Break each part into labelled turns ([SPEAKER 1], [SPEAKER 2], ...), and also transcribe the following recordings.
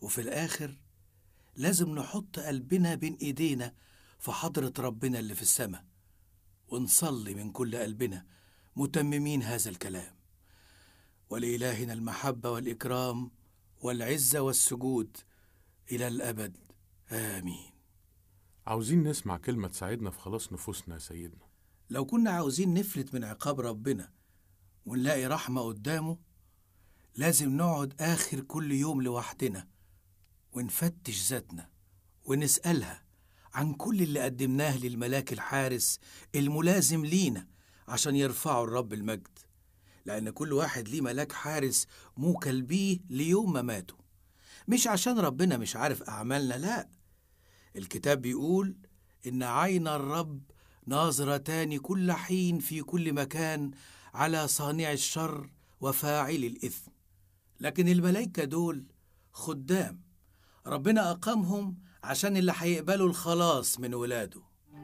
[SPEAKER 1] وفي الآخر لازم نحط قلبنا بين إيدينا في حضرة ربنا اللي في السماء، ونصلي من كل قلبنا متممين هذا الكلام. ولإلهنا المحبة والإكرام والعزة والسجود إلى الأبد، آمين.
[SPEAKER 2] عاوزين نسمع كلمة تساعدنا في خلاص نفوسنا يا سيدنا.
[SPEAKER 1] لو كنا عاوزين نفلت من عقاب ربنا ونلاقي رحمة قدامه، لازم نقعد آخر كل يوم لوحدنا ونفتش ذاتنا ونسألها عن كل اللي قدمناه للملاك الحارس الملازم لينا عشان يرفعوا الرب المجد، لأن كل واحد ليه ملاك حارس موكل بيه ليوم ما ماتوا، مش عشان ربنا مش عارف أعمالنا، لا. الكتاب بيقول إن عين الرب ناظرتان كل حين في كل مكان على صانع الشر وفاعل الإثم. لكن الملائكة دول خدام ربنا أقامهم عشان اللي هيقبلوا الخلاص من ولاده.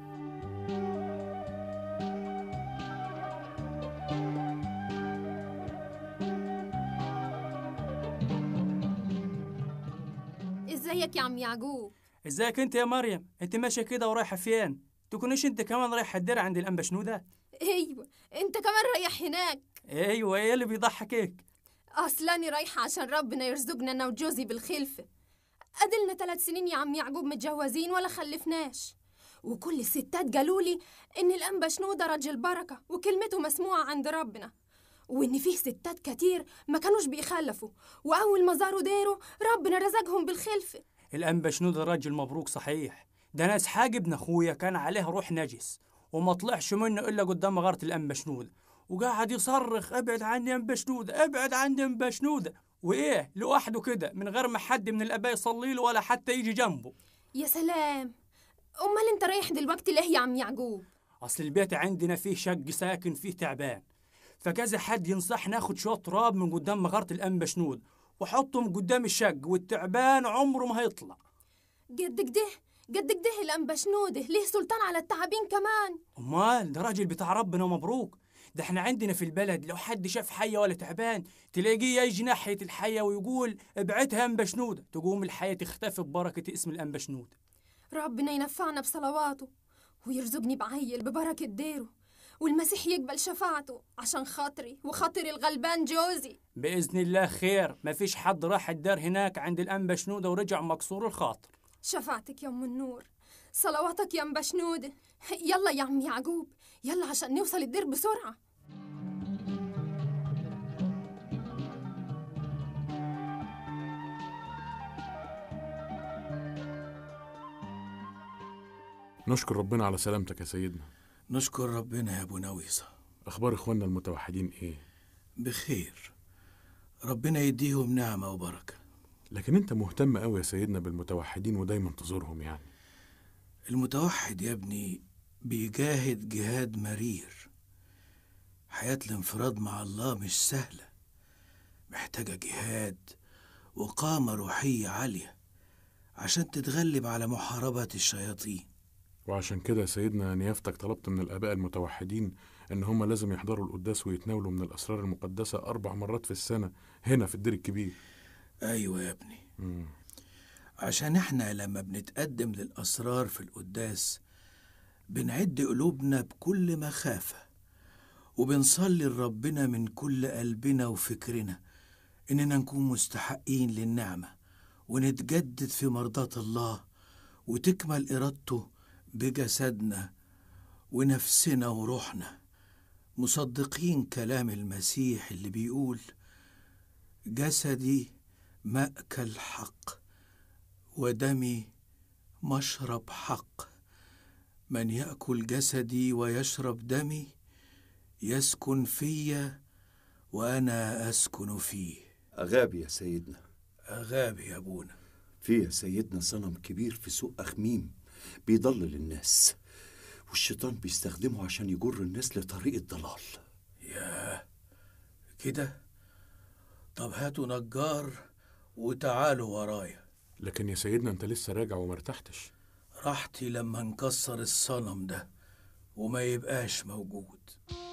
[SPEAKER 3] ازيك يا عم يعقوب؟
[SPEAKER 4] ازيك انت يا مريم؟ انت ماشيه كده ورايحه فين؟ تكونيش انت كمان رايحه الدير عند الانبا شنودة؟
[SPEAKER 3] ايوه، انت كمان رايح هناك؟
[SPEAKER 4] ايوه، ايه اللي بيضحكك؟
[SPEAKER 3] اصلاني رايحه عشان ربنا يرزقنا انا وجوزي بالخلفه. ادلنا 3 سنين يا عم يعقوب متجوزين ولا خلفناش، وكل الستات قالوا لي ان الانبا شنودة رجل بركه وكلمته مسموعه عند ربنا، وان فيه ستات كتير ما كانوش بيخلفوا، واول ما زاروا ديره ربنا رزقهم بالخلفه.
[SPEAKER 4] الانبا شنودة راجل مبروك صحيح، ده انا اسحاق ابن اخويا كان عليه روح نجس وما طلعش منه الا قدام مغاره الانبا شنودة، وقاعد يصرخ ابعد عني يا انبا شنودة، ابعد عني يا انبا شنودة، وايه لوحده كده من غير ما حد من الاباء يصلي له ولا حتى يجي جنبه.
[SPEAKER 3] يا سلام، امال انت رايح دلوقتي ليه يا عم يعقوب؟
[SPEAKER 4] اصل البيت عندنا فيه شق ساكن فيه تعبان، فكذا حد ينصح ناخد شويه تراب من قدام مغاره الانبا شنود وحطهم قدام الشق، والتعبان عمره ما هيطلع.
[SPEAKER 3] قد كده الانبا شنودة ليه سلطان على التعابين كمان؟
[SPEAKER 4] امال ده راجل بتاع ربنا مبروك، ده احنا عندنا في البلد لو حد شاف حيه ولا تعبان تلاقيه يجي ناحيه الحيه ويقول ابعدها انبا شنودة، تقوم الحيه تختفي ببركه اسم الانبا شنودة.
[SPEAKER 3] ربنا ينفعنا بصلواته ويرزقني بعيل ببركه ديره، والمسيح يقبل شفاعته عشان خاطري وخاطر الغلبان جوزي.
[SPEAKER 4] باذن الله خير، ما فيش حد راح الدار هناك عند الانبا شنودة ورجع مكسور الخاطر.
[SPEAKER 3] شفاعتك يا ام النور، صلواتك يا انبا شنودة. يلا يا عم يعقوب، يلا عشان نوصل الدير بسرعه.
[SPEAKER 2] نشكر ربنا على سلامتك يا سيدنا.
[SPEAKER 1] نشكر ربنا يا أبو نويصة.
[SPEAKER 2] أخبار إخواننا المتوحدين إيه؟
[SPEAKER 1] بخير، ربنا يديهم نعمة وبركة.
[SPEAKER 2] لكن أنت مهتم أوي يا سيدنا بالمتوحدين ودايما تزورهم يعني.
[SPEAKER 1] المتوحد يا ابني بيجاهد جهاد مرير. حياة الانفراد مع الله مش سهلة، محتاجة جهاد وقامة روحية عالية عشان تتغلب على محاربة الشياطين.
[SPEAKER 2] وعشان كده يا سيدنا نيافتك طلبت من الآباء المتوحدين إن هم لازم يحضروا القداس ويتناولوا من الأسرار المقدسة 4 مرات في السنة هنا في الدير الكبير.
[SPEAKER 1] أيوة يا ابني. عشان احنا لما بنتقدم للأسرار في القداس بنعد قلوبنا بكل مخافة، وبنصلي لربنا من كل قلبنا وفكرنا إننا نكون مستحقين للنعمة ونتجدد في مرضاة الله وتكمل إرادته بجسدنا ونفسنا وروحنا، مصدقين كلام المسيح اللي بيقول جسدي مأكل حق ودمي مشرب حق، من يأكل جسدي ويشرب دمي يسكن فيا وأنا أسكن فيه.
[SPEAKER 5] أغابي يا سيدنا.
[SPEAKER 1] أغابي يا أبونا.
[SPEAKER 5] في يا سيدنا صنم كبير في سوق أخميم بيضلل الناس، والشيطان بيستخدمه عشان يجر الناس لطريق الضلال.
[SPEAKER 1] ياه كده؟ طب هاتوا نجار وتعالوا ورايا.
[SPEAKER 2] لكن يا سيدنا أنت لسه راجع ومرتحتش.
[SPEAKER 1] راحتي لما نكسر الصنم ده وما يبقاش موجود.